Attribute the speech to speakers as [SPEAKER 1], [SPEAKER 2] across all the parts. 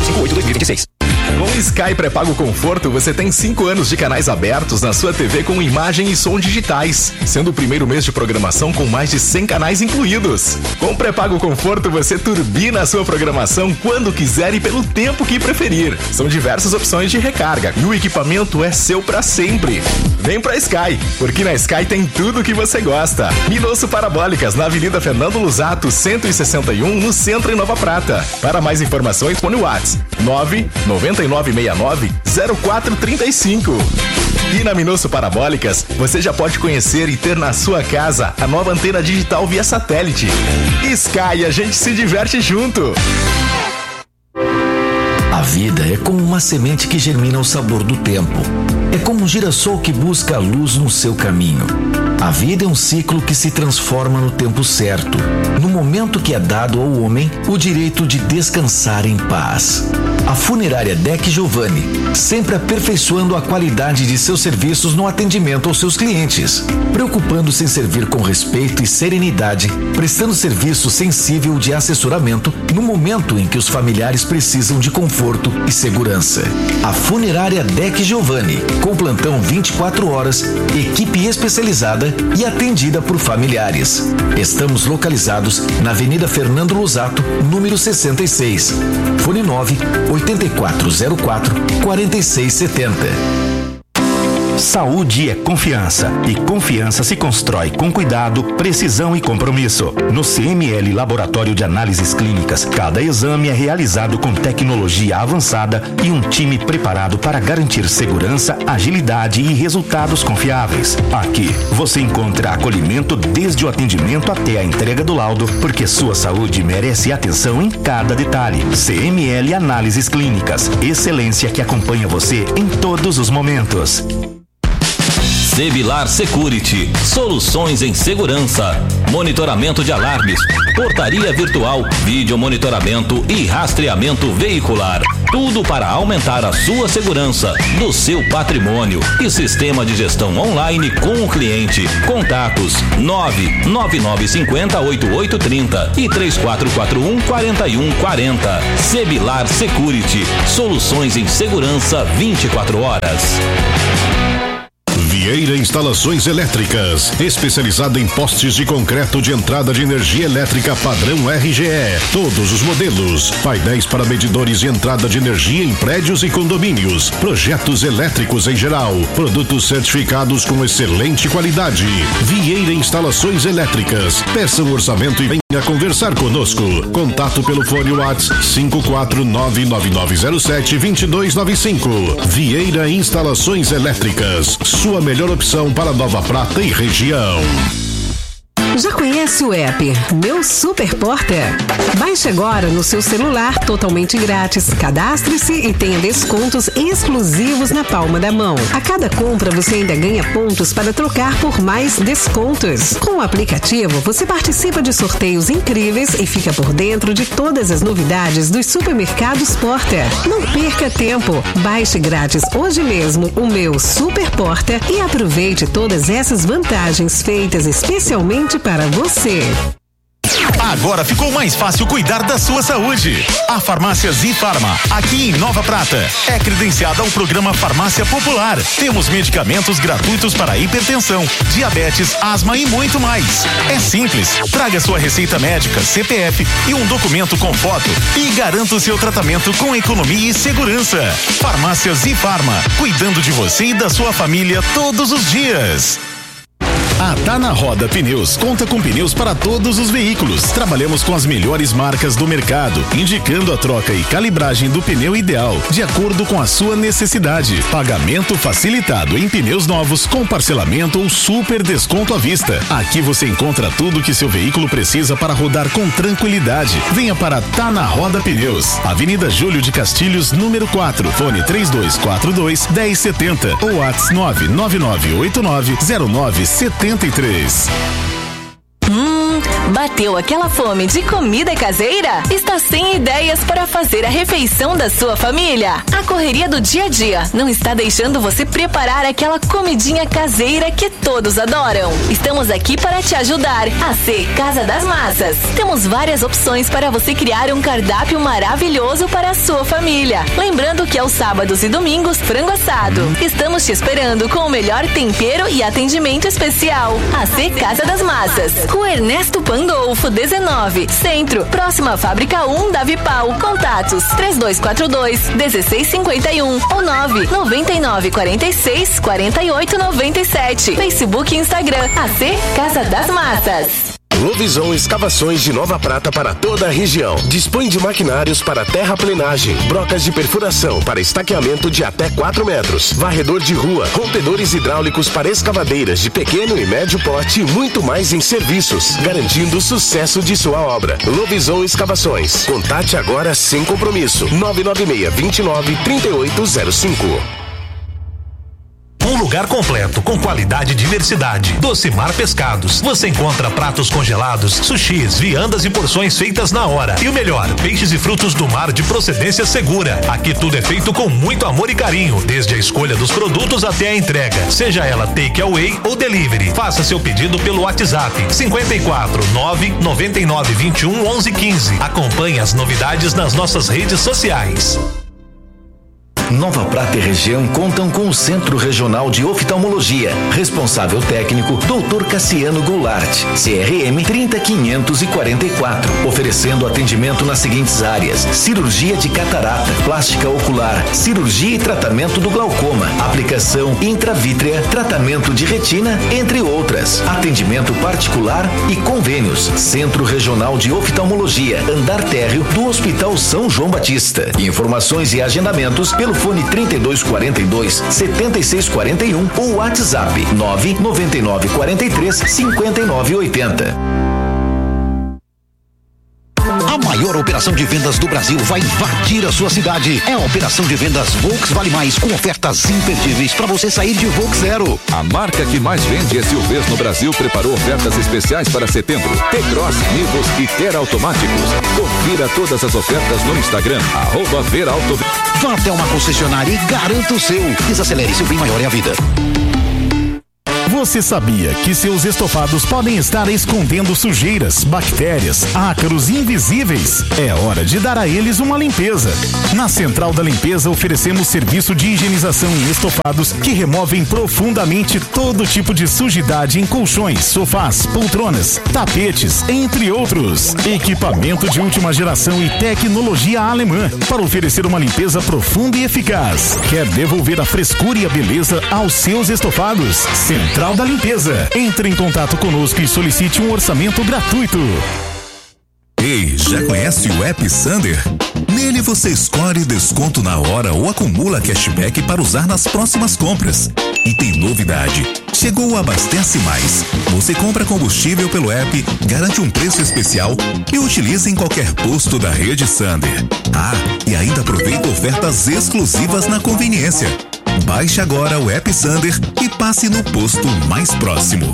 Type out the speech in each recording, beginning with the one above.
[SPEAKER 1] 58/2026. Com o Sky Pré-Pago Conforto, você tem 5 anos de canais abertos na sua TV com imagem e som digitais, sendo o primeiro mês de programação com mais de 100 canais incluídos. Com o Pré-Pago Conforto, você turbina a sua programação quando quiser e pelo tempo que preferir. São diversas opções de recarga e o equipamento é seu pra sempre. Vem pra Sky, porque na Sky tem tudo que você gosta. Minosso Parabólicas, na Avenida Fernando Lusato, 161, no centro em Nova Prata. Para mais informações, põe o WhatsApp 99969-0435. E na Minosso Parabólicas, você já pode conhecer e ter na sua casa a nova antena digital via satélite. Sky, a gente se diverte junto.
[SPEAKER 2] A vida é como uma semente que germina ao sabor do tempo. É como um girassol que busca a luz no seu caminho. A vida é um ciclo que se transforma no tempo certo, no momento que é dado ao homem o direito de descansar em paz. A Funerária Deck Giovanni, sempre aperfeiçoando a qualidade de seus serviços no atendimento aos seus clientes, preocupando-se em servir com respeito e serenidade, prestando serviço sensível de assessoramento no momento em que os familiares precisam de conforto e segurança. A Funerária Deck Giovanni, com plantão 24 horas, equipe especializada e atendida por familiares. Estamos localizados na Avenida Fernando Lusato, número 66. Fone 9-8404-4670.
[SPEAKER 3] Saúde é confiança e confiança se constrói com cuidado, precisão e compromisso. No CML Laboratório de Análises Clínicas, cada exame é realizado com tecnologia avançada e um time preparado para garantir segurança, agilidade e resultados confiáveis. Aqui você encontra acolhimento desde o atendimento até a entrega do laudo, porque sua saúde merece atenção em cada detalhe. CML Análises Clínicas, excelência que acompanha você em todos os momentos.
[SPEAKER 4] Sebilar Security, soluções em segurança, monitoramento de alarmes, portaria virtual, vídeo monitoramento e rastreamento veicular. Tudo para aumentar a sua segurança, do seu patrimônio e sistema de gestão online com o cliente. Contatos 99950-8830 e 3441-4140. Sebilar Security, soluções em segurança 24 horas.
[SPEAKER 5] Vieira Instalações Elétricas, especializada em postes de concreto de entrada de energia elétrica padrão RGE, todos os modelos, painéis para medidores de entrada de energia em prédios e condomínios, projetos elétricos em geral, produtos certificados com excelente qualidade. Vieira Instalações Elétricas, peça um orçamento e venha conversar conosco. Contato pelo fone WhatsApp 549-9907-2295. Vieira Instalações Elétricas, sua melhor opção para Nova Prata e região.
[SPEAKER 6] Já conhece o app Meu Super Porter? Baixe agora no seu celular totalmente grátis. Cadastre-se e tenha descontos exclusivos na palma da mão. A cada compra você ainda ganha pontos para trocar por mais descontos. Com o aplicativo você participa de sorteios incríveis e fica por dentro de todas as novidades dos supermercados Porter. Não perca tempo. Baixe grátis hoje mesmo o Meu Super Porter e aproveite todas essas vantagens feitas especialmente para você.
[SPEAKER 7] Agora ficou mais fácil cuidar da sua saúde. A Farmácia Zifarma, aqui em Nova Prata, é credenciada ao programa Farmácia Popular. Temos medicamentos gratuitos para hipertensão, diabetes, asma e muito mais. É simples. Traga sua receita médica, CPF e um documento com foto e garanta o seu tratamento com economia e segurança. Farmácia Zifarma, cuidando de você e da sua família todos os dias. A Tá na Roda Pneus conta com pneus para todos os veículos. Trabalhamos com as melhores marcas do mercado, indicando a troca e calibragem do pneu ideal, de acordo com a sua necessidade. Pagamento facilitado em pneus novos, com parcelamento ou super desconto à vista. Aqui você encontra tudo que seu veículo precisa para rodar com tranquilidade. Venha para Tá na Roda Pneus, Avenida Júlio de Castilhos, número 4, fone 3242-1070 ou WhatsApp 999890973.
[SPEAKER 8] Bateu aquela fome de comida caseira? Está sem ideias para fazer a refeição da sua família? A correria do dia a dia não está deixando você preparar aquela comidinha caseira que todos adoram? Estamos aqui para te ajudar. AC Casa das Massas. Temos várias opções para você criar um cardápio maravilhoso para a sua família. Lembrando que aos sábados e domingos, frango assado. Estamos te esperando com o melhor tempero e atendimento especial. AC Casa das Massas. Rua Ernesto Pandolfo, 19, Centro, próxima à Fábrica 1 da Vipal. Contatos 3242-1651 ou 99946-4897. Facebook e Instagram AC Casa das Massas.
[SPEAKER 9] Lovisão Escavações de Nova Prata para toda a região. Dispõe de maquinários para terraplenagem, brocas de perfuração para estaqueamento de até 4 metros, varredor de rua, rompedores hidráulicos para escavadeiras de pequeno e médio porte e muito mais em serviços, garantindo o sucesso de sua obra. Lovisão Escavações. Contate agora sem compromisso. 996-29-3805.
[SPEAKER 10] Um lugar completo, com qualidade e diversidade. Docimar Pescados. Você encontra pratos congelados, sushis, viandas e porções feitas na hora. E o melhor, peixes e frutos do mar de procedência segura. Aqui tudo é feito com muito amor e carinho, desde a escolha dos produtos até a entrega, seja ela take away ou delivery. Faça seu pedido pelo WhatsApp 54 999 21 11 15. Acompanhe as novidades nas nossas redes sociais.
[SPEAKER 2] Nova Prata e região contam com o Centro Regional de Oftalmologia. Responsável técnico, Dr. Cassiano Goulart, CRM 30544. Oferecendo atendimento nas seguintes áreas: cirurgia de catarata, plástica ocular, cirurgia e tratamento do glaucoma, aplicação intravítrea, tratamento de retina, entre outras. Atendimento particular e convênios. Centro Regional de Oftalmologia, andar térreo do Hospital São João Batista. Informações e agendamentos pelo fone 3242-7641 ou WhatsApp 99943-5980.
[SPEAKER 11] A maior operação de vendas do Brasil vai invadir a sua cidade. É a operação de vendas Volks Vale Mais, com ofertas imperdíveis para você sair de Volks Zero.
[SPEAKER 12] A marca que mais vende SUVs no Brasil preparou ofertas especiais para setembro. T-Cross, Nivus e Terra Automáticos. Confira todas as ofertas no Instagram, @verauto.
[SPEAKER 11] Vá até uma concessionária e garanta o seu. Desacelere, seu bem maior é a vida.
[SPEAKER 13] Você sabia que seus estofados podem estar escondendo sujeiras, bactérias, ácaros invisíveis? É hora de dar a eles uma limpeza. Na Central da Limpeza oferecemos serviço de higienização em estofados que removem profundamente todo tipo de sujidade em colchões, sofás, poltronas, tapetes, entre outros. Equipamento de última geração e tecnologia alemã para oferecer uma limpeza profunda e eficaz. Quer devolver a frescura e a beleza aos seus estofados? Central da Limpeza. Entre em contato conosco e solicite um orçamento gratuito.
[SPEAKER 14] Ei, já conhece o app Sander? Nele você escolhe desconto na hora ou acumula cashback para usar nas próximas compras. E tem novidade. Chegou o Abastece Mais. Você compra combustível pelo app, garante um preço especial e utiliza em qualquer posto da rede Sander. Ah, e ainda aproveita ofertas exclusivas na conveniência. Baixe agora o app Sander e passe no posto mais próximo.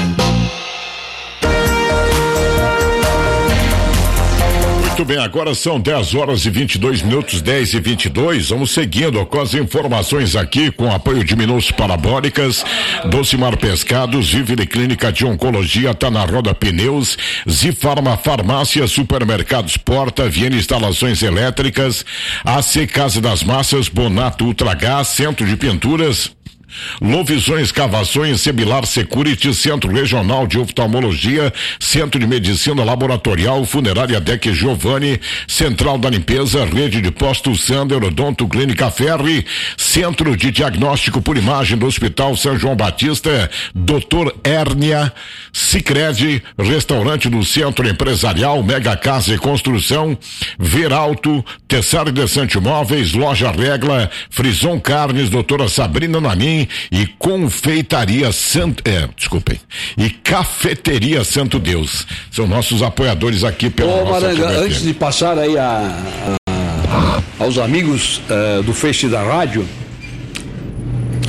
[SPEAKER 5] Muito bem, agora são 10h22, 10h22. Vamos seguindo com as informações aqui, com apoio de Minutos Parabólicas, Docimar Pescados, Vivere Clínica de Oncologia, tá na Roda Pneus, Zifarma Farmácia, Supermercados Porta, Viena Instalações Elétricas, AC Casa das Massas, Bonato Ultragás, Centro de Pinturas, Lovisões Escavações, Sebilar Security, Centro Regional de Oftalmologia, Centro de Medicina Laboratorial, Funerária Deck Giovanni, Central da Limpeza, Rede de Postos Sander, Odonto Clínica Ferri, Centro de Diagnóstico por Imagem do Hospital São João Batista, Doutor Hérnia, Sicredi, Restaurante do Centro Empresarial, Mega Casa e Construção, Veralto, Tessari Descente Móveis, Loja Regla, Frison Carnes, Doutora Sabrina Namin e Confeitaria e Cafeteria Santo Deus. São nossos apoiadores aqui pela nossa
[SPEAKER 15] Maranga, antes de passar aí. aí aos amigos do Face da Rádio,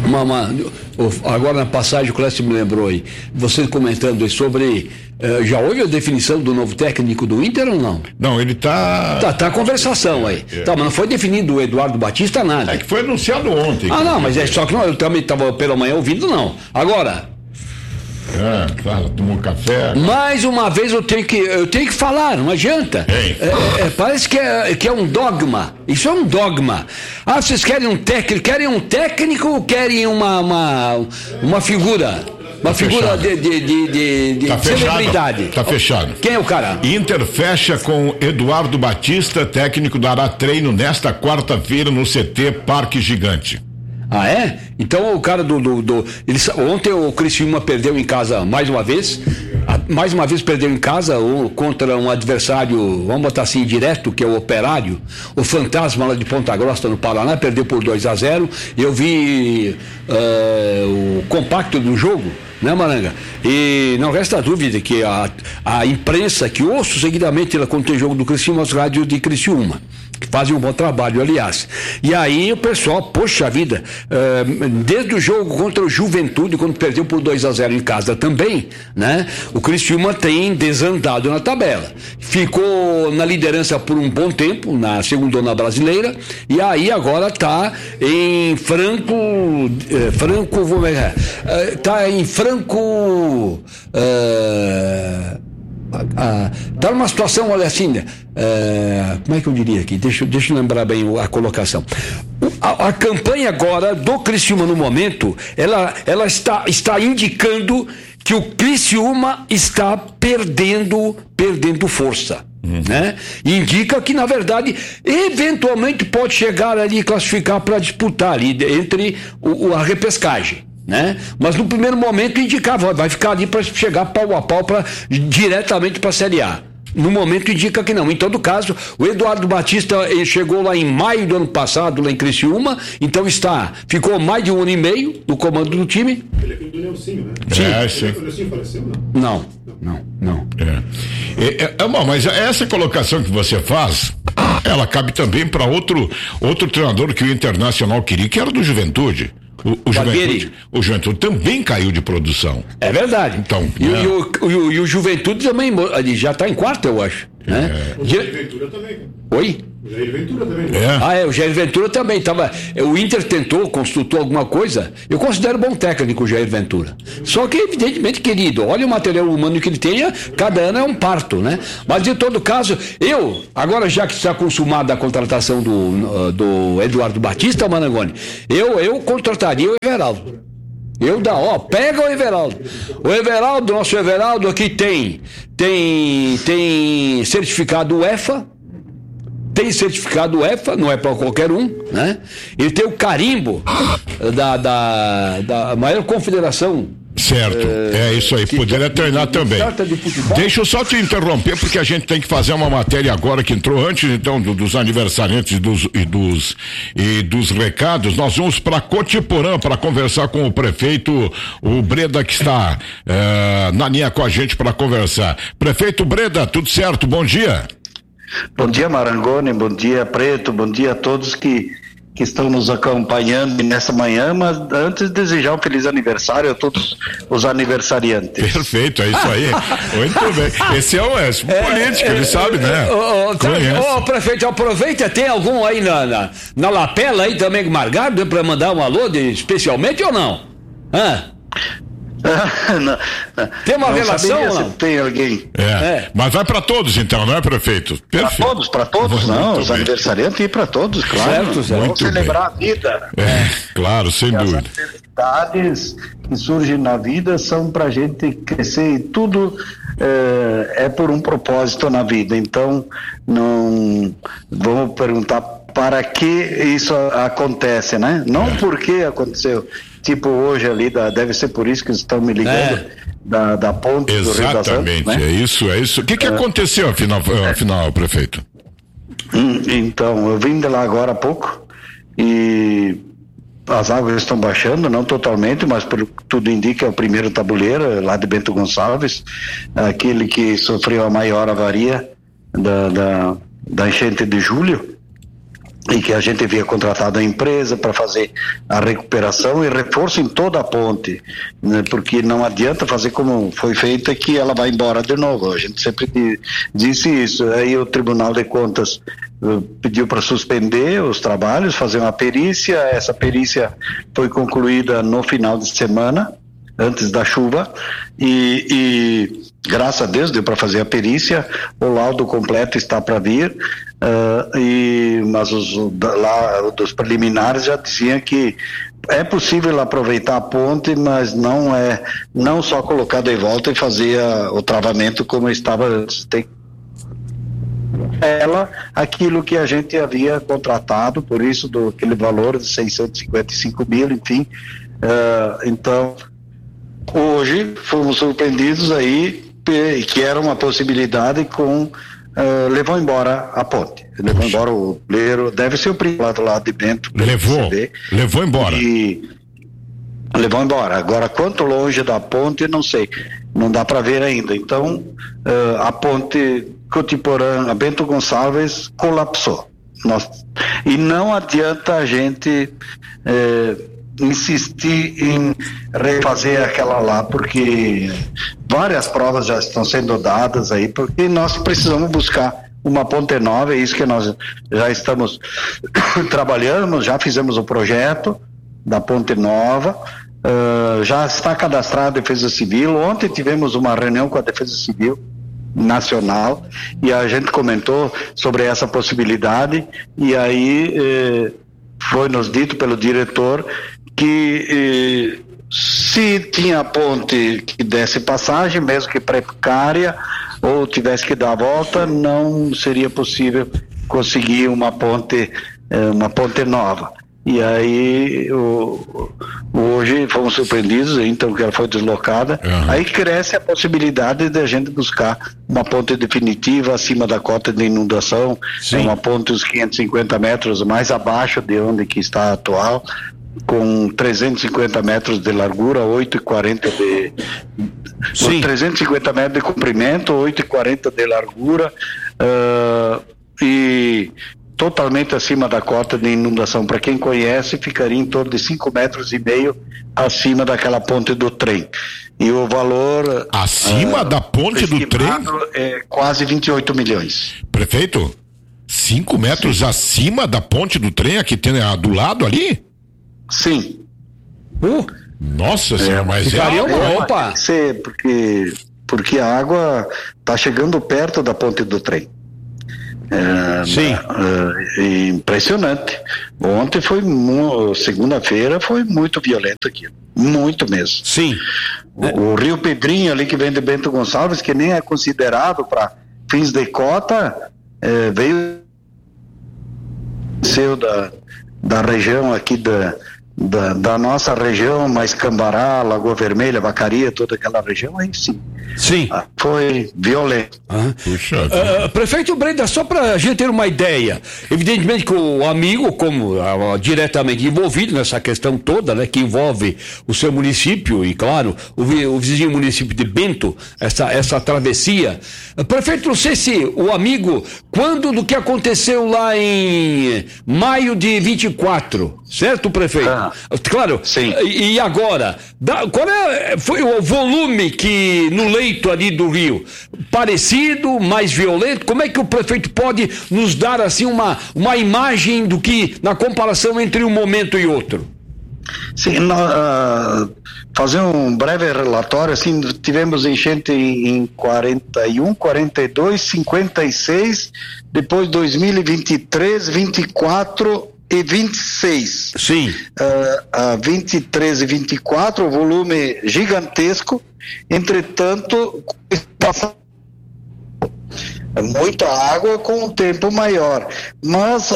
[SPEAKER 15] Agora na passagem o Clécio me lembrou aí, você comentando sobre, já houve a definição do novo técnico do Inter ou não?
[SPEAKER 16] Não, ele tá
[SPEAKER 15] a conversação aí. Tá, mas não foi definido o Eduardo Batista nada.
[SPEAKER 16] É que foi anunciado ontem.
[SPEAKER 15] Não, mas só que não, eu também estava pela manhã ouvindo, não. Agora,
[SPEAKER 16] claro, tomou café.
[SPEAKER 15] Mais uma vez eu tenho que falar, não adianta. Parece que é um dogma. Isso é um dogma. Vocês querem um técnico ou querem uma figura? Uma figura de celebridade.
[SPEAKER 16] Tá fechado.
[SPEAKER 15] Quem é o cara?
[SPEAKER 16] Inter fecha com Eduardo Batista, técnico dará treino nesta quarta-feira no CT Parque Gigante.
[SPEAKER 15] Ah, é? Então o cara ontem o Criciúma perdeu em casa mais uma vez perdeu em casa contra um adversário, vamos botar assim, direto, que é o Operário, o Fantasma lá de Ponta Grossa no Paraná, perdeu por 2-0. Eu vi o compacto do jogo, né, Maranga? E não resta dúvida que a imprensa, que ouço seguidamente quando tem jogo do Criciúma, as rádios de Criciúma, que fazem um bom trabalho, aliás. E aí o pessoal, poxa vida, desde o jogo contra o Juventude, quando perdeu por 2-0 em casa também, né? O Criciúma tem desandado na tabela. Ficou na liderança por um bom tempo, na segundona brasileira, e aí agora está em tá numa situação, olha assim, como é que eu diria aqui? Deixa eu lembrar bem a colocação. A campanha agora do Criciúma no momento, ela está indicando que o Criciúma está perdendo força. Né? Indica que, na verdade, eventualmente pode chegar ali e classificar para disputar ali entre a repescagem. Né? Mas no primeiro momento indicava, vai ficar ali para chegar pau a pau diretamente para a Série A. No momento indica que não. Em todo caso, o Eduardo Batista chegou lá em maio do ano passado, lá em Criciúma, então ficou mais de 1 ano e meio no comando do time.
[SPEAKER 17] Ele é filho do Nelsinho, né?
[SPEAKER 16] Sim.
[SPEAKER 17] O Nelsinho faleceu,
[SPEAKER 16] não? Não. Bom, mas essa colocação que você faz, ela cabe também para outro treinador que o Internacional queria, que era do Juventude. O Juventude também caiu de produção.
[SPEAKER 15] É verdade.
[SPEAKER 16] Então,
[SPEAKER 15] e o Juventude também já está em quarto, eu acho. Né?
[SPEAKER 17] O Jair Ventura também.
[SPEAKER 15] Oi?
[SPEAKER 17] O Jair Ventura também.
[SPEAKER 15] O Jair Ventura também estava. O Inter consultou alguma coisa. Eu considero bom técnico o Jair Ventura. Só que, evidentemente, querido, olha o material humano que ele tem, cada ano é um parto, né? Mas, de todo caso, agora já que está consumada a contratação do Eduardo Batista, Manangoni, eu contrataria o Everaldo. Pega o Everaldo. Nosso Everaldo aqui tem certificado UEFA. Não é para qualquer um, né? Ele tem o carimbo da maior confederação.
[SPEAKER 16] Certo, isso aí, poderia treinar também. Deixa eu só te interromper, porque a gente tem que fazer uma matéria agora que entrou antes, então, dos aniversariantes e dos recados. Nós vamos para Cotiporã para conversar com o prefeito, o Breda, que está na linha com a gente para conversar. Prefeito Breda, tudo certo? Bom dia.
[SPEAKER 18] Bom dia, Marangoni, bom dia, Preto, bom dia a todos que estão nos acompanhando nessa manhã, mas antes desejar um feliz aniversário a todos os aniversariantes.
[SPEAKER 16] Perfeito, é isso aí. Muito bem. Esse é um político, ele sabe, né?
[SPEAKER 15] Prefeito, aproveita, tem algum aí na lapela aí também, Margardo, para mandar um alô especialmente ou não?
[SPEAKER 18] Não,
[SPEAKER 15] tem uma relação ou não?
[SPEAKER 18] Tem alguém.
[SPEAKER 16] Mas vai para todos então, não é, prefeito? Perfeito.
[SPEAKER 18] Para todos, não. Os aniversariantes e para todos, claro.
[SPEAKER 15] Certo.
[SPEAKER 18] Vamos celebrar a vida.
[SPEAKER 16] Claro, sem dúvida.
[SPEAKER 18] As adversidades que surgem na vida são para a gente crescer, e tudo é por um propósito na vida. Então, não vamos perguntar para que isso acontece, né? Não por que aconteceu. Tipo hoje ali, deve ser por isso que estão me ligando, da ponte do Rio das Antas.
[SPEAKER 16] Exatamente, né? É isso. O que aconteceu afinal, prefeito?
[SPEAKER 18] Então, eu vim de lá agora há pouco e as águas estão baixando, não totalmente, mas pelo que tudo indica é o primeiro tabuleiro, lá de Bento Gonçalves, aquele que sofreu a maior avaria da enchente de julho. e que a gente havia contratado a empresa para fazer a recuperação e reforço em toda a ponte, né? Porque não adianta fazer como foi feita que ela vai embora de novo. A gente sempre disse isso. Aí o Tribunal de Contas pediu para suspender os trabalhos, fazer uma perícia. Essa perícia foi concluída no final de semana, antes da chuva, e graças a Deus deu para fazer a perícia. O laudo completo está para vir, mas dos preliminares já diziam que é possível aproveitar a ponte, mas não só colocar de volta e fazer o travamento como estava antes. Tem aquilo que a gente havia contratado, por isso aquele valor de 655 mil, enfim. Então hoje fomos surpreendidos aí que era uma possibilidade levou embora a ponte, levou embora o oleiro, deve ser o privado lá de Bento.
[SPEAKER 16] Levou embora.
[SPEAKER 18] Levou embora. Agora, quanto longe da ponte, não sei, não dá para ver ainda. Então, a ponte Cotiporã, a Bento Gonçalves, colapsou. E não adianta a gente insistir em refazer aquela lá, porque várias provas já estão sendo dadas aí, porque nós precisamos buscar uma ponte nova. É isso que nós já estamos trabalhando, já fizemos o projeto da ponte nova, já está cadastrada a Defesa Civil. Ontem tivemos uma reunião com a Defesa Civil Nacional e a gente comentou sobre essa possibilidade, e aí foi nos dito pelo diretor que se tinha a ponte que desse passagem, mesmo que precária, ou tivesse que dar a volta, não seria possível conseguir uma ponte nova. E aí hoje fomos surpreendidos, então, que ela foi deslocada. Aí cresce a possibilidade de a gente buscar uma ponte definitiva acima da cota de inundação. É uma ponte uns 550 metros mais abaixo de onde que está a atual, com 350 metros de largura, 8,40 de 350 metros de comprimento, 8,40 de largura, e totalmente acima da cota de inundação. Para quem conhece, ficaria em torno de 5,5 metros acima daquela ponte do trem. E o valor
[SPEAKER 16] acima da ponte do trem
[SPEAKER 18] é quase 28 milhões.
[SPEAKER 16] Prefeito, 5 metros acima da ponte do trem, aqui tem do lado ali?
[SPEAKER 18] Sim.
[SPEAKER 16] Nossa senhora, mas
[SPEAKER 18] opa! Porque a água está chegando perto da ponte do trem. Impressionante. Ontem segunda-feira foi muito violento aqui, muito mesmo.
[SPEAKER 15] Sim.
[SPEAKER 18] O Rio Pedrinho ali, que vem de Bento Gonçalves, que nem é considerado para fins de cota, veio da região aqui da nossa região, mais Cambará, Lagoa Vermelha, Vacaria, toda aquela região, aí sim. Foi violento.
[SPEAKER 15] Prefeito Breda, só para a gente ter uma ideia, evidentemente que o amigo, como diretamente envolvido nessa questão toda, né, que envolve o seu município e, claro, o vizinho município de Bento, essa travessia. Prefeito, não sei se o amigo, quando do que aconteceu lá em maio de 24, certo, prefeito? Claro.
[SPEAKER 18] Sim.
[SPEAKER 15] E agora, qual foi o volume que no leito ali do rio? Parecido, mais violento? Como é que o prefeito pode nos dar assim uma imagem do que, na comparação entre um momento e outro?
[SPEAKER 18] Sim, fazer um breve relatório, assim, tivemos enchente em 41, 42, 56, depois 2023, 24 e 26.
[SPEAKER 15] Sim.
[SPEAKER 18] 23 e 24, o volume gigantesco, entretanto, muita água com um tempo maior. Mas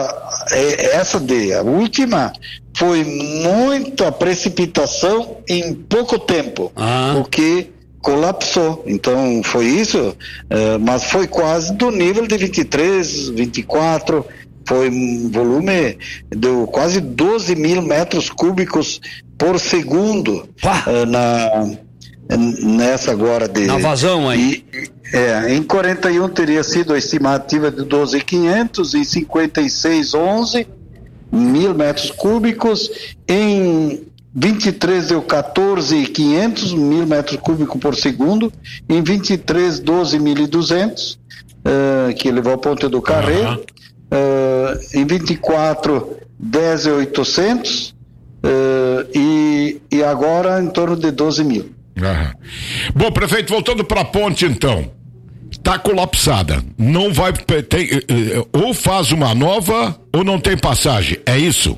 [SPEAKER 18] a última foi muita precipitação em pouco tempo, o que colapsou. Então foi isso, mas foi quase do nível de 23, 24. Foi um volume de quase 12 mil metros cúbicos por segundo nessa agora
[SPEAKER 15] na vazão aí.
[SPEAKER 18] Em 41 teria sido a estimativa de 12.500, em 56, 11 mil metros cúbicos, em 23 deu 14.500 mil metros cúbicos por segundo, em 23, 12.200, que levou a Ponte do Carreiro, em 24, 10.800, e agora em torno de 12 mil.
[SPEAKER 16] Bom, prefeito, voltando para a ponte então, está colapsada, não vai ter, ou faz uma nova ou não tem passagem, é isso?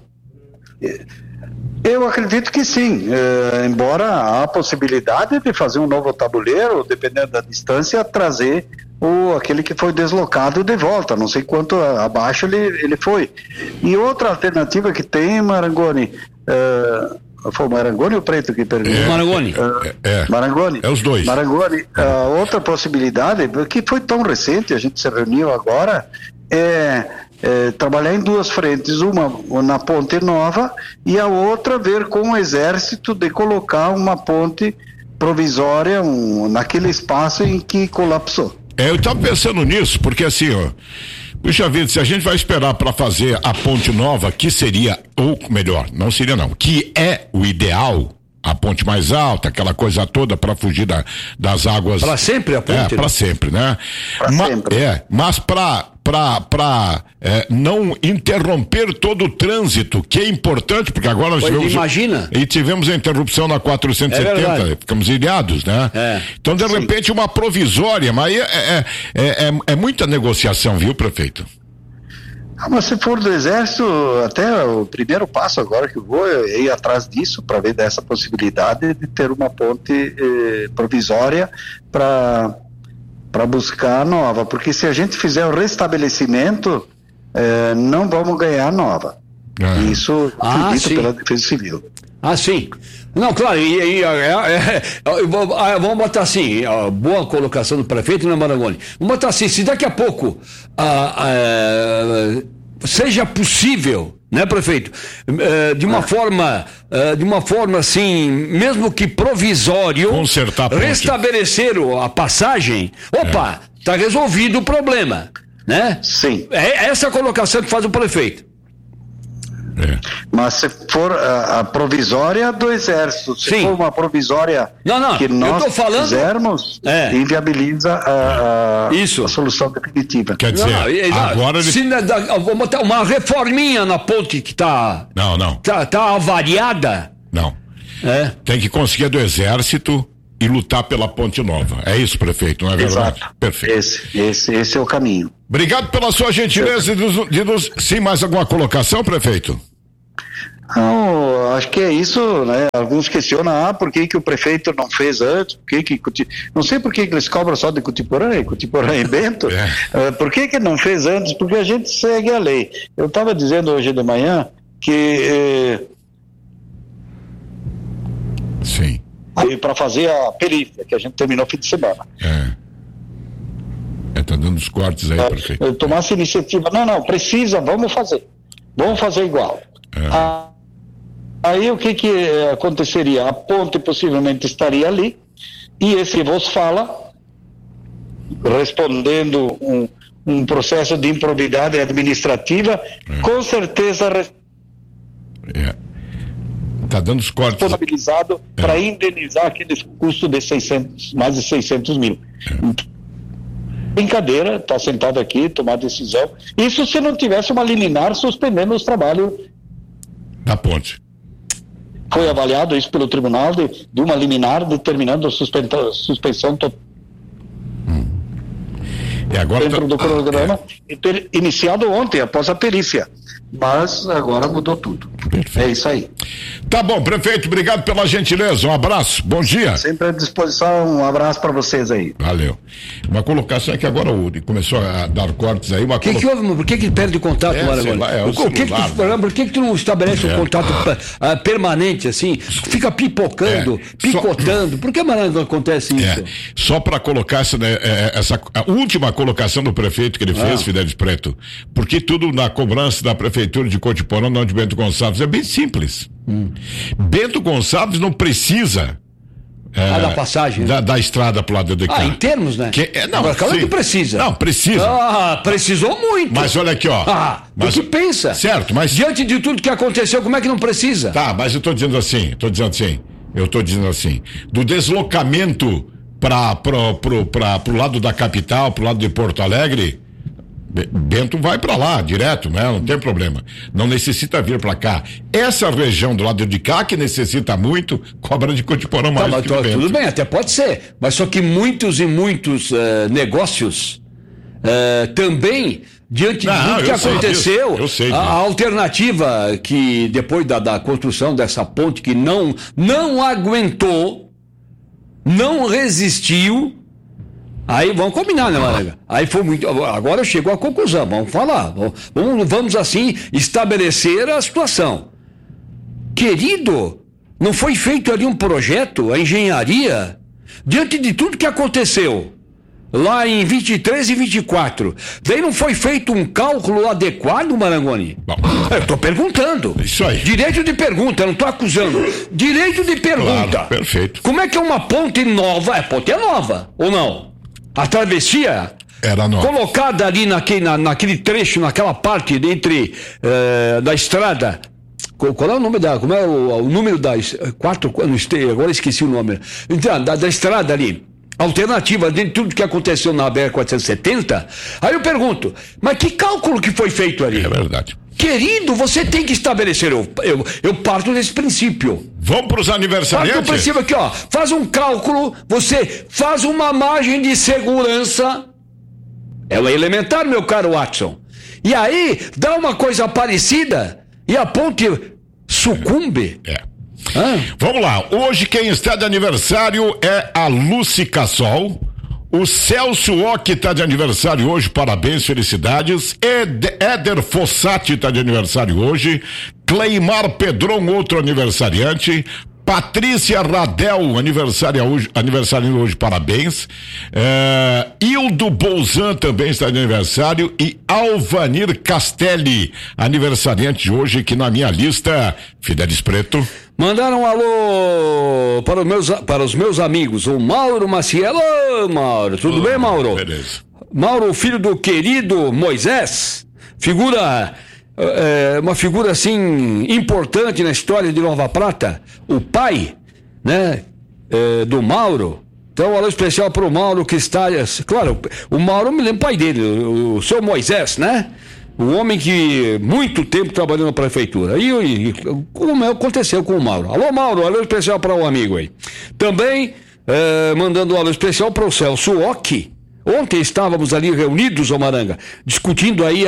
[SPEAKER 18] Eu acredito que sim, embora há a possibilidade de fazer um novo tabuleiro, dependendo da distância, trazer aquele que foi deslocado de volta, não sei quanto abaixo ele foi. E outra alternativa que tem, Marangoni, foi o Marangoni ou o Preto que perguntou?
[SPEAKER 15] Marangoni.
[SPEAKER 18] Marangoni.
[SPEAKER 16] É os dois.
[SPEAKER 18] Marangoni, outra possibilidade, que foi tão recente, a gente se reuniu agora, trabalhar em duas frentes, uma na Ponte Nova e a outra ver com o Exército de colocar uma ponte provisória naquele espaço em que colapsou.
[SPEAKER 16] Eu estava pensando nisso, porque assim, puxa vida, se a gente vai esperar para fazer a Ponte Nova, que seria, ou melhor, não seria não, que é o ideal, a ponte mais alta, aquela coisa toda para fugir das águas. Para
[SPEAKER 15] sempre a ponte?
[SPEAKER 16] Para sempre, né?
[SPEAKER 18] Sempre.
[SPEAKER 16] Mas para não interromper todo o trânsito, que é importante, porque agora nós tivemos a interrupção na 470, ficamos ilhados, né? Então, de repente, uma provisória, mas é muita negociação, viu, prefeito?
[SPEAKER 18] Mas se for do Exército, até o primeiro passo agora que eu vou é ir atrás disso, para ver dessa possibilidade de ter uma ponte provisória para buscar a nova, porque se a gente fizer o restabelecimento, não vamos ganhar a nova. Isso foi dito pela Defesa Civil.
[SPEAKER 15] Sim. Não, claro, vamos botar assim, boa colocação do prefeito, né, Marangoni? Vamos botar assim, se daqui a pouco seja possível, né, prefeito, de uma forma assim, mesmo que provisório,
[SPEAKER 16] consertar a ponte,
[SPEAKER 15] restabelecer a passagem, tá resolvido o problema, né?
[SPEAKER 18] Sim.
[SPEAKER 15] É essa a colocação que faz o prefeito.
[SPEAKER 18] Mas se for a provisória do Exército, se for uma provisória que nós fizermos, inviabiliza a solução definitiva.
[SPEAKER 16] Quer dizer, agora
[SPEAKER 15] vamos botar uma reforminha na ponte que tá avariada.
[SPEAKER 16] Não. Tem que conseguir do Exército e lutar pela Ponte Nova. É isso, prefeito, não é verdade?
[SPEAKER 18] Exato.
[SPEAKER 16] Perfeito.
[SPEAKER 18] Esse é o caminho.
[SPEAKER 16] Obrigado pela sua gentileza Sim, mais alguma colocação, prefeito?
[SPEAKER 18] Não, acho que é isso, né? Alguns questionam, por que o prefeito não fez antes, não sei por que eles cobram só de Cutiporã e Bento, por que não fez antes? Porque a gente segue a lei. Eu estava dizendo hoje de manhã que
[SPEAKER 16] sim,
[SPEAKER 18] para fazer a perícia, que a gente terminou no fim de semana.
[SPEAKER 16] Tá dando os cortes aí, prefeito.
[SPEAKER 18] Tomar essa iniciativa, precisa, vamos fazer igual. Aí o que aconteceria? A ponte possivelmente estaria ali, e esse vos fala, respondendo um processo de improbidade administrativa, com certeza
[SPEAKER 16] tá dando os cortes.
[SPEAKER 18] Disponibilizado para indenizar aquele custo de mais de 600 mil. Brincadeira, está sentado aqui, tomar decisão. Isso se não tivesse uma liminar suspendendo os trabalhos
[SPEAKER 16] da ponte.
[SPEAKER 18] Foi avaliado isso pelo tribunal de uma liminar determinando a suspensão total.
[SPEAKER 16] E agora
[SPEAKER 18] dentro do cronograma, iniciado ontem, após a perícia. Mas agora mudou tudo. Perfeito. É isso aí.
[SPEAKER 16] Tá bom, prefeito, obrigado pela gentileza, um abraço, bom dia.
[SPEAKER 18] Sempre à disposição, um abraço para vocês aí.
[SPEAKER 16] Valeu. Uma colocação é que agora começou a dar cortes aí.
[SPEAKER 15] Que houve? Por que perde o contato, Marangoni? Por que tu não estabelece um contato permanente, assim? Fica pipocando, picotando. Por que, Marangoni, acontece isso?
[SPEAKER 16] Só para colocar a última colocação do prefeito que ele fez, Fidelis Preto, porque tudo na cobrança da prefeitura de Cotiporã, não de Bento Gonçalves, é bem simples. Bento Gonçalves não precisa
[SPEAKER 15] da passagem.
[SPEAKER 16] Da estrada pro lado de cá.
[SPEAKER 15] Em termos, né? Agora, claro que precisa.
[SPEAKER 16] Não, precisa.
[SPEAKER 15] Precisou muito.
[SPEAKER 16] Mas olha aqui, ó.
[SPEAKER 15] O que pensa?
[SPEAKER 16] Certo, mas...
[SPEAKER 15] Diante de tudo que aconteceu, como é que não precisa?
[SPEAKER 16] Tá, mas eu tô dizendo assim, do deslocamento pro lado da capital, pro lado de Porto Alegre, Bento vai para lá direto, né? Não tem problema. Não necessita vir para cá. Essa região do lado de cá que necessita muito, cobra de Cotiporã mais do que o Bento.
[SPEAKER 15] Tudo bem, até pode ser. Mas só que muitos negócios também, diante de tudo que aconteceu, a alternativa que depois da construção dessa ponte que não aguentou, não resistiu. Aí vamos combinar, né, Maranga? Aí foi muito. Agora chegou a conclusão, vamos falar. Vamos assim estabelecer a situação. Querido, não foi feito ali um projeto, a engenharia, diante de tudo que aconteceu lá em 23 e 24. Daí não foi feito um cálculo adequado, Marangoni? Eu estou perguntando.
[SPEAKER 16] Isso aí.
[SPEAKER 15] Direito de pergunta, eu não estou acusando. Direito de pergunta.
[SPEAKER 16] Claro, perfeito.
[SPEAKER 15] Como é que é uma ponte nova? Ponte é nova, ou não? A travessia
[SPEAKER 16] era nova,
[SPEAKER 15] colocada ali naquele trecho, naquela parte entre da estrada. Qual é o nome como é o número das agora esqueci o nome. Então, da estrada ali, alternativa dentro de tudo que aconteceu na BR-470. Aí eu pergunto, mas que cálculo que foi feito ali?
[SPEAKER 16] É verdade.
[SPEAKER 15] Querido, você tem que estabelecer, eu parto desse princípio.
[SPEAKER 16] Vamos para os aniversariantes?
[SPEAKER 15] Parto do princípio aqui, ó, faz um cálculo, você faz uma margem de segurança, é o elementar, meu caro Watson, e aí dá uma coisa parecida e a ponte sucumbe.
[SPEAKER 16] Vamos lá, hoje quem está de aniversário é a Lúcia Cassol. O Celso Ock está de aniversário hoje, parabéns, felicidades. Éder Fossati está de aniversário hoje. Cleimar Pedron, outro aniversariante. Patrícia Radel, aniversariando hoje, parabéns. Hildo Bolzan também está de aniversário. E Alvanir Castelli, aniversariante de hoje, que na minha lista, Fidelis Preto.
[SPEAKER 15] Mandaram um alô para os meus amigos, o Mauro Maciel. Ô, Mauro, tudo bem, Mauro?
[SPEAKER 16] Beleza.
[SPEAKER 15] Mauro, filho do querido Moisés, uma figura assim importante na história de Nova Prata, o pai, né, do Mauro. Então, um alô especial para o Mauro que está, claro, o Mauro me lembra o pai dele, o seu Moisés, né? O homem que muito tempo trabalhou na prefeitura. E como aconteceu com o Mauro. Alô, Mauro, alô especial para o amigo aí. Também mandando um alô especial para o Celso Ock. Ontem estávamos ali reunidos, ô Maranga, discutindo aí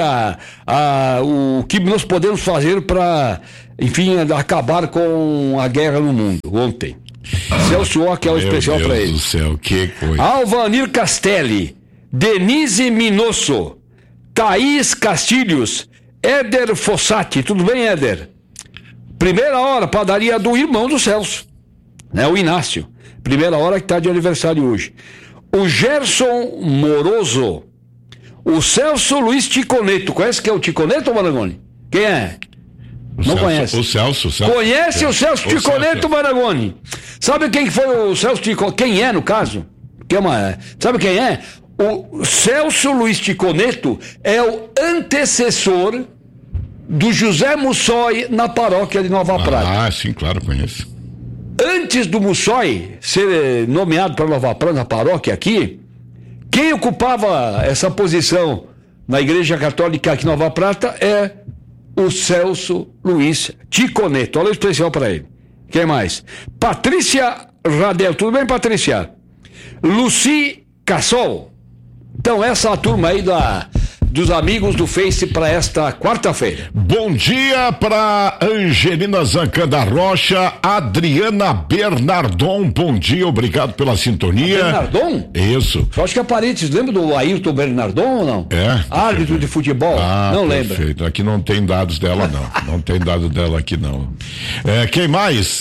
[SPEAKER 15] o que nós podemos fazer para, enfim, acabar com a guerra no mundo. Ontem. Celso Ock é o especial para ele.
[SPEAKER 16] Meu Deus do céu, que coisa.
[SPEAKER 15] Alvanir Castelli, Denise Minosso, Thaís Castilhos, Éder Fossati, tudo bem, Éder? Primeira hora, padaria do irmão do Celso, né, o Inácio. Primeira hora que está de aniversário hoje. O Gerson Moroso, o Celso Luiz Ticoneto. Conhece quem é o Ticoneto, Marangoni? Quem é? Não conhece.
[SPEAKER 16] O Celso.
[SPEAKER 15] Conhece o Celso Ticoneto, Marangoni? Sabe quem foi o Celso Ticoneto? Quem é, no caso? Sabe quem é? O Celso Luiz Ticoneto é o antecessor do José Mussói na paróquia de Nova Prata.
[SPEAKER 16] Ah, sim, claro, conheço.
[SPEAKER 15] Antes do Mussói ser nomeado para Nova Prata, na paróquia aqui, quem ocupava essa posição na Igreja Católica aqui em Nova Prata é o Celso Luiz Ticoneto. Olha o especial para ele. Quem mais? Patrícia Radel. Tudo bem, Patrícia? Luci Cassol. Então, essa é a turma aí dos amigos do Face para esta quarta-feira.
[SPEAKER 16] Bom dia para Angelina Zancanda Rocha, Adriana Bernardon, bom dia, obrigado pela sintonia.
[SPEAKER 15] Bernardon?
[SPEAKER 16] Isso.
[SPEAKER 15] Eu acho que é parente, lembra do Ayrton Bernardon ou não? Árbitro de futebol? Não lembra.
[SPEAKER 16] Perfeito, aqui não tem dados dela não, não tem dados dela aqui não. Quem mais?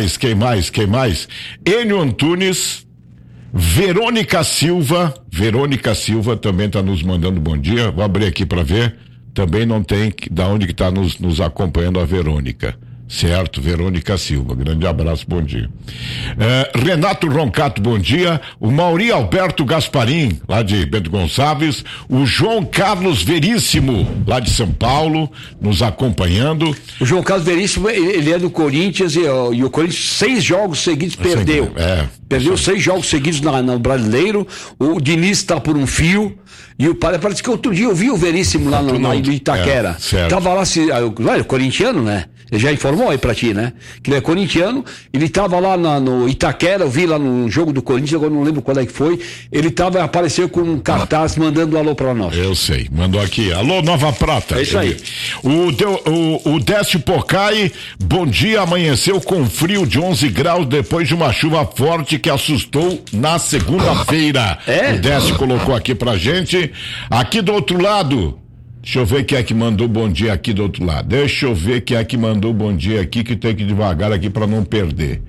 [SPEAKER 16] Enio Antunes, Verônica Silva também está nos mandando bom dia. Vou abrir aqui para ver. Também não tem da onde que está nos acompanhando a Verônica. Certo, Verônica Silva, grande abraço, bom dia. Renato Roncato, bom dia. O Mauri Alberto Gasparim, lá de Bento Gonçalves. O João Carlos Veríssimo, lá de São Paulo, nos acompanhando.
[SPEAKER 15] O João Carlos Veríssimo, ele é do Corinthians e o Corinthians 6 jogos seguidos perdeu. Perdeu 6 jogos seguidos no Brasileiro. O Diniz está por um fio. E parece que outro dia eu vi o Veríssimo lá no Itaquera. Tava lá, o corintiano, né? Ele já informou aí pra ti, né? Que ele é corintiano, ele tava lá no Itaquera, eu vi lá no jogo do Corinthians, agora não lembro qual é que foi. Ele apareceu com um cartaz mandando um alô pra nós.
[SPEAKER 16] Eu sei, mandou aqui. Alô, Nova Prata.
[SPEAKER 15] É isso aí.
[SPEAKER 16] O Décio Pocai, bom dia, amanheceu com frio de 11 graus depois de uma chuva forte que assustou na segunda-feira. O Décio colocou aqui pra gente. Aqui do outro lado, deixa eu ver quem é que mandou bom dia aqui do outro lado. Deixa eu ver quem é que mandou bom dia aqui, que tem que ir devagar aqui para não perder.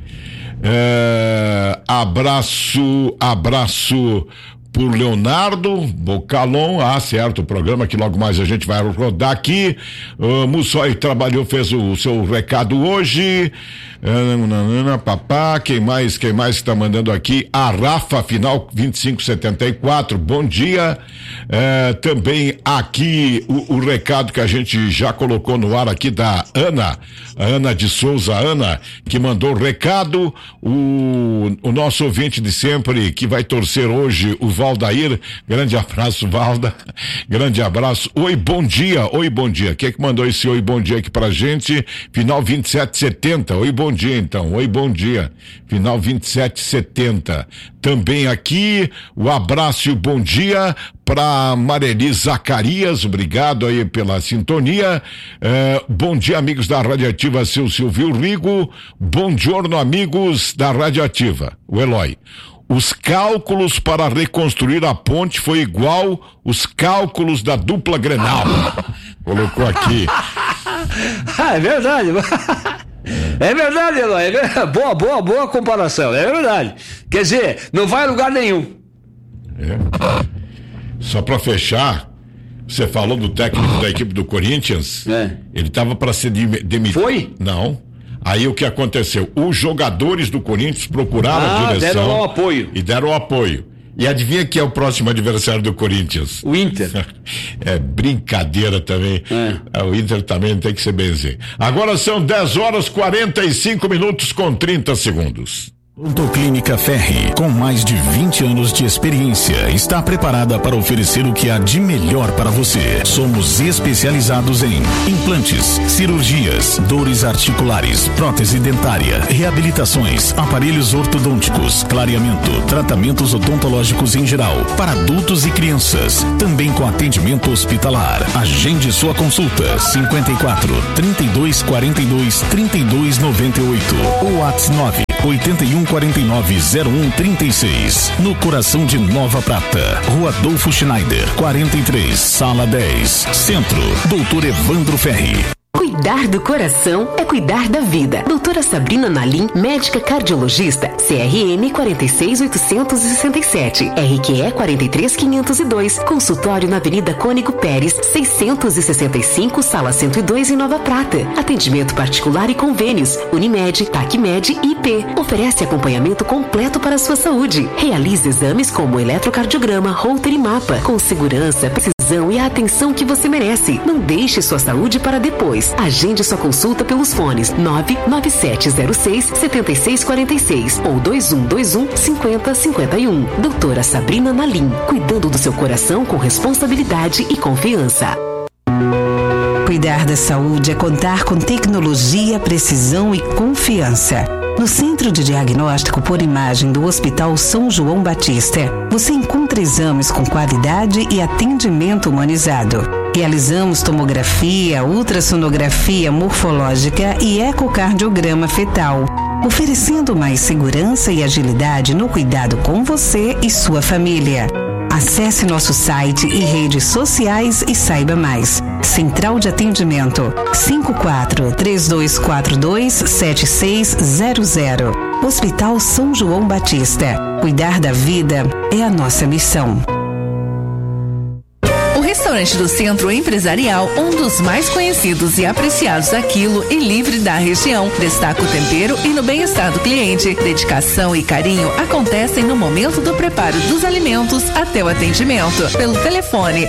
[SPEAKER 16] Abraço por Leonardo Bocalon, certo, o programa que logo mais a gente vai rodar aqui. Mussói trabalhou, fez o seu recado hoje. Papá, quem mais que tá mandando aqui? A Rafa, final 2574, bom dia. Também aqui o recado que a gente já colocou no ar aqui da Ana de Souza, que mandou o recado. O nosso ouvinte de sempre que vai torcer hoje, o Valdair, grande abraço, Valda, grande abraço. Oi, bom dia. Quem é que mandou esse oi, bom dia aqui pra gente? Final 2770, oi, bom dia então, oi, bom dia, final 2770. Também aqui, o abraço e o bom dia para Mareli Zacarias, obrigado aí pela sintonia. Bom dia, amigos da Radioativa, seu Silvio Rigo. Bom giorno, amigos da Radioativa, o Eloy. Os cálculos para reconstruir a ponte foi igual os cálculos da dupla Grenal. Colocou aqui.
[SPEAKER 15] É verdade. É verdade, Eloy. Boa comparação. É verdade. Quer dizer, não vai a lugar nenhum.
[SPEAKER 16] Só para fechar, você falou do técnico da equipe do Corinthians. Ele estava para ser demitido.
[SPEAKER 15] Foi?
[SPEAKER 16] Não. Aí o que aconteceu? Os jogadores do Corinthians procuraram a direção.
[SPEAKER 15] Deram apoio.
[SPEAKER 16] E deram apoio. E adivinha quem é o próximo adversário do Corinthians?
[SPEAKER 15] O Inter.
[SPEAKER 16] É brincadeira também. O Inter também tem que se benzer. Agora são 10h45 com 30 segundos.
[SPEAKER 13] Odontoclínica Ferri, com mais de 20 anos de experiência, está preparada para oferecer o que há de melhor para você. Somos especializados em implantes, cirurgias, dores articulares, prótese dentária, reabilitações, aparelhos ortodônticos, clareamento, tratamentos odontológicos em geral, para adultos e crianças, também com atendimento hospitalar. Agende sua consulta 54 32 42 32 98 ou WhatsApp 8149-0136, no coração de Nova Prata, Rua Adolfo Schneider, 43, Sala 10, Centro, Doutor Evandro Ferri.
[SPEAKER 6] Cuidar do coração é cuidar da vida. Doutora Sabrina Nalim, médica cardiologista, CRM 46867, RQE 43502, consultório na Avenida Cônigo Pérez, 665, Sala 102 em Nova Prata. Atendimento particular e convênios, Unimed, TACMED e IP. Oferece acompanhamento completo para a sua saúde. Realize exames como eletrocardiograma, Holter e mapa, com segurança, precisão e a atenção que você merece. Não deixe sua saúde para depois. Agende sua consulta pelos fones 99706-7646 ou 2121-5051. Doutora Sabrina Nalim, cuidando do seu coração com responsabilidade e confiança. Cuidar da saúde é contar com tecnologia, precisão e confiança. No Centro de Diagnóstico por Imagem do Hospital São João Batista, você encontra exames com qualidade e atendimento humanizado. Realizamos tomografia, ultrassonografia morfológica e ecocardiograma fetal, oferecendo mais segurança e agilidade no cuidado com você e sua família. Acesse nosso site e redes sociais e saiba mais. Central de Atendimento 54-3242-7600. Hospital São João Batista. Cuidar da vida é a nossa missão.
[SPEAKER 19] Restaurante do Centro Empresarial, um dos mais conhecidos e apreciados a quilo e livre da região. Destaca o tempero e no bem-estar do cliente. Dedicação e carinho acontecem no momento do preparo dos alimentos até o atendimento. Pelo telefone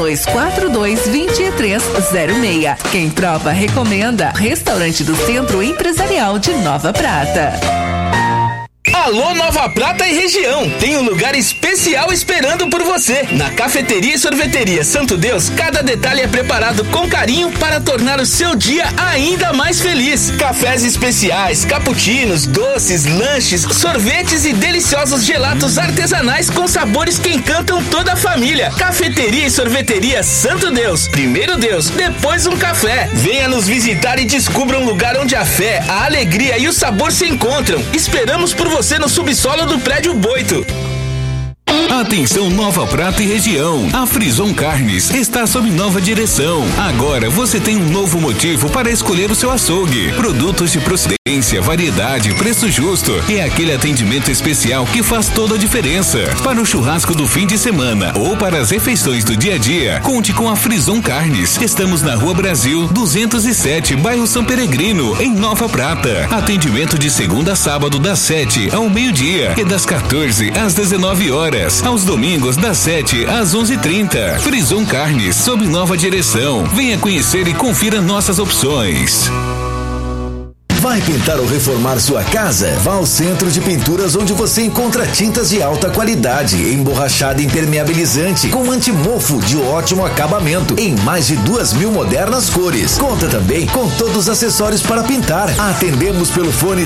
[SPEAKER 19] 3242-2306. Quem prova, recomenda. Restaurante do Centro Empresarial de Nova Prata.
[SPEAKER 20] Alô Nova Prata e região, tem um lugar especial esperando por você. Na Cafeteria e Sorveteria Santo Deus, cada detalhe é preparado com carinho para tornar o seu dia ainda mais feliz. Cafés especiais, cappuccinos, doces, lanches, sorvetes e deliciosos gelatos artesanais com sabores que encantam toda a família. Cafeteria e Sorveteria Santo Deus, primeiro Deus, depois um café. Venha nos visitar e descubra um lugar onde a fé, a alegria e o sabor se encontram. Esperamos por você no subsolo do prédio Boito.
[SPEAKER 21] Atenção Nova Prata e região, a Frison Carnes está sob nova direção. Agora você tem um novo motivo para escolher o seu açougue. Produtos de procedência, variedade, preço justo e aquele atendimento especial que faz toda a diferença. Para o churrasco do fim de semana ou para as refeições do dia a dia, conte com a Frison Carnes. Estamos na Rua Brasil 207, bairro São Peregrino, em Nova Prata. Atendimento de segunda a sábado das 7 ao meio-dia e das 14 às 19 horas. Aos domingos das 7 às 11h30. Frison Carnes, sob nova direção. Venha conhecer e confira nossas opções.
[SPEAKER 2] Vai pintar ou reformar sua casa? Vá ao Centro de Pinturas, onde você encontra tintas de alta qualidade, emborrachada impermeabilizante, com antimofo de ótimo acabamento, em mais de 2.000 modernas cores. Conta também com todos os acessórios para pintar. Atendemos pelo fone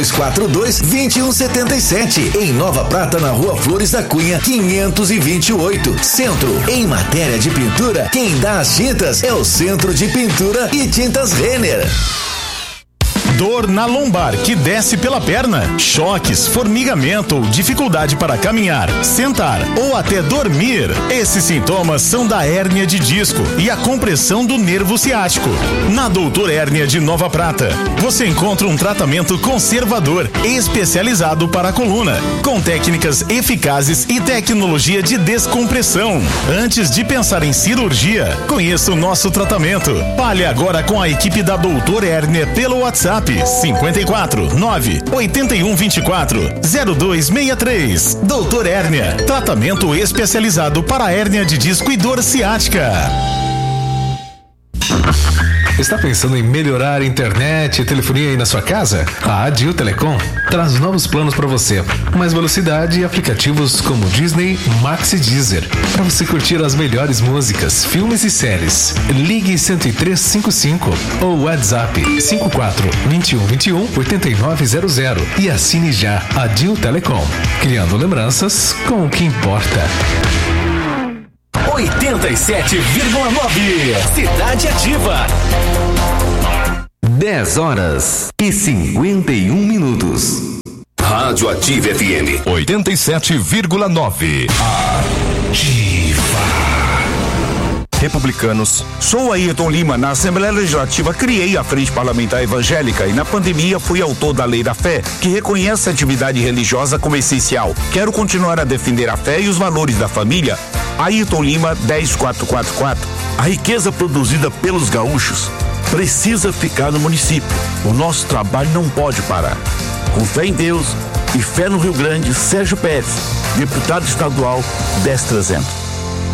[SPEAKER 2] 3242-2177, em Nova Prata, na Rua Flores da Cunha, 528. Centro, em matéria de pintura, quem dá as tintas é o Centro de Pintura e Tintas Renner.
[SPEAKER 13] Dor na lombar que desce pela perna, choques, formigamento ou dificuldade para caminhar, sentar ou até dormir. Esses sintomas são da hérnia de disco e a compressão do nervo ciático. Na Doutor Hérnia de Nova Prata, você encontra um tratamento conservador especializado para a coluna, com técnicas eficazes e tecnologia de descompressão. Antes de pensar em cirurgia, conheça o nosso tratamento. Fale agora com a equipe da Doutor Hérnia pelo WhatsApp 54 9 81 24 0263. Doutor Hérnia, tratamento especializado para hérnia de disco e dor ciática.
[SPEAKER 22] Está pensando em melhorar a internet e telefonia aí na sua casa? A Adil Telecom traz novos planos para você. Mais velocidade e aplicativos como Disney, Max e Deezer, para você curtir as melhores músicas, filmes e séries. Ligue 10355 ou WhatsApp 54 21 21 8900 e assine já Adil Telecom, criando lembranças com o que importa.
[SPEAKER 21] 87,9 Cidade Ativa. 10h51.
[SPEAKER 23] Rádio Ativa FM
[SPEAKER 1] 87,9.
[SPEAKER 24] Republicanos. Sou Ayrton Lima. Na Assembleia Legislativa criei a Frente Parlamentar Evangélica e na pandemia fui autor da Lei da Fé, que reconhece a atividade religiosa como essencial. Quero continuar a defender a fé e os valores da família. Ayrton Lima 10444. A riqueza produzida pelos gaúchos precisa ficar no município. O nosso trabalho não pode parar. Com fé em Deus e fé no Rio Grande, Sérgio Pérez, deputado estadual 10300.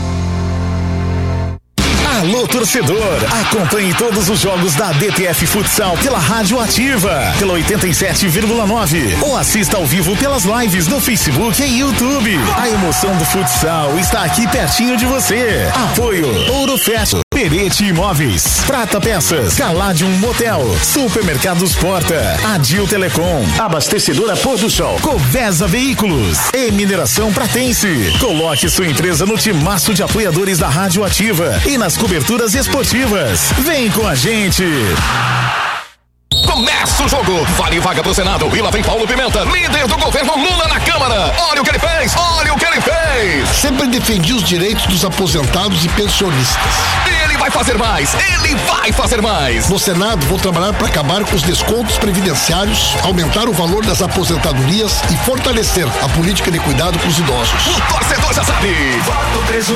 [SPEAKER 13] Alô, torcedor! Acompanhe todos os jogos da DTF Futsal pela Rádio Ativa, pela 87,9 ou assista ao vivo pelas lives no Facebook e YouTube. A emoção do futsal está aqui pertinho de você. Apoio Ouro Fest, Perete Imóveis, Prata Peças, Caladium Motel, Supermercados Porta, Adil Telecom, Abastecedora Pôr do Sol, Covesa Veículos e Mineração Pratense. Coloque sua empresa no timaço de apoiadores da Rádio Ativa e nas coberturas esportivas. Vem com a gente!
[SPEAKER 21] Começa o jogo!
[SPEAKER 1] jogo. Vale vaga pro Senado. E lá vem Paulo Pimenta, líder do governo Lula na Câmara. Olha o que ele fez, olha o que ele fez.
[SPEAKER 3] Sempre defendi os direitos dos aposentados e pensionistas.
[SPEAKER 1] Ele vai fazer mais, ele vai fazer mais.
[SPEAKER 3] No Senado, vou trabalhar para acabar com os descontos previdenciários, aumentar o valor das aposentadorias e fortalecer a política de cuidado com os idosos.
[SPEAKER 1] O torcedor já sabe.
[SPEAKER 4] Voto 31,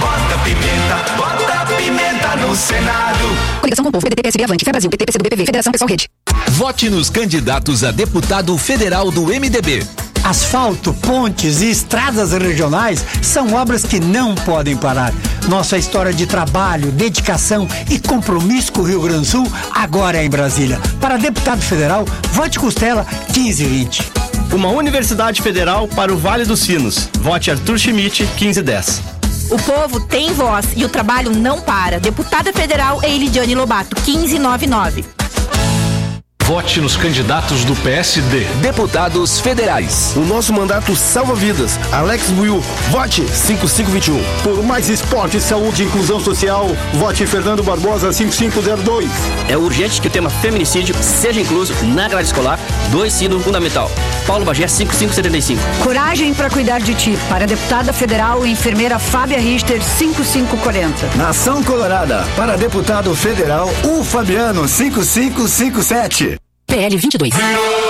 [SPEAKER 4] bota pimenta no Senado.
[SPEAKER 6] Coligação com o povo, PDT, PSB, Avante, Fé Brasil, PT, PCdoB, PV, Federação Pessoal Rede.
[SPEAKER 21] Vote nos candidatos a deputado federal do MDB.
[SPEAKER 7] Asfalto, pontes e estradas regionais são obras que não podem parar. Nossa história de trabalho, dedicação e compromisso com o Rio Grande do Sul agora é em Brasília. Para deputado federal, vote Costela 1520.
[SPEAKER 8] Uma universidade federal para o Vale dos Sinos. Vote Arthur Schmidt 1510.
[SPEAKER 25] O povo tem voz e o trabalho não para. Deputada federal Eilidiane Lobato 1599.
[SPEAKER 22] Vote nos candidatos do PSD.
[SPEAKER 21] Deputados federais.
[SPEAKER 26] O nosso mandato salva vidas. Alex Buiu, vote 5521.
[SPEAKER 27] Por mais esporte, saúde e inclusão social, vote Fernando Barbosa 5502.
[SPEAKER 28] É urgente que o tema feminicídio seja incluso na grade escolar do ensino fundamental. Paulo Bagé 5575.
[SPEAKER 29] Coragem para cuidar de ti. Para a deputada federal e enfermeira Fábia Richter 5540.
[SPEAKER 30] Nação Colorada. Para deputado federal, o Fabiano 5557.
[SPEAKER 6] PL 22.